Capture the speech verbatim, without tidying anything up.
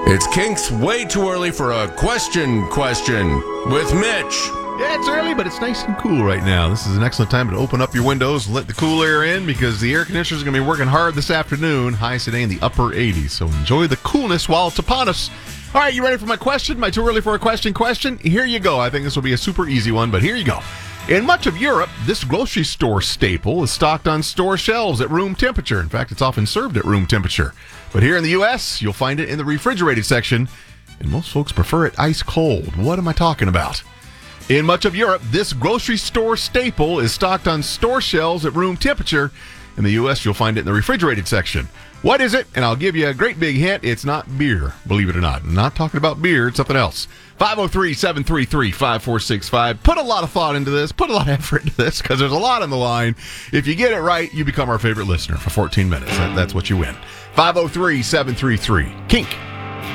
It's Kink's way too early for a question question with Mitch. Yeah, it's early, but it's nice and cool right now. This is an excellent time to open up your windows and let the cool air in because the air conditioners are going to be working hard this afternoon. Highs today in the upper eighties, so enjoy the coolness while it's upon us. All right, you ready for my question? My too early for a question question? Here you go. I think this will be a super easy one, but here you go. In much of Europe, this grocery store staple is stocked on store shelves at room temperature. In fact, it's often served at room temperature. But here in the U S, you'll find it in the refrigerated section, and most folks prefer it ice cold. What am I talking about? In much of Europe, this grocery store staple is stocked on store shelves at room temperature. In the U S, you'll find it in the refrigerated section. What is it? And I'll give you a great big hint. It's not beer, believe it or not. I'm not talking about beer. It's something else. five oh three, seven three three, five four six five. Put a lot of thought into this. Put a lot of effort into this because there's a lot on the line. If you get it right, you become our favorite listener for fourteen minutes. That, that's what you win. five oh three, seven three three, Kink.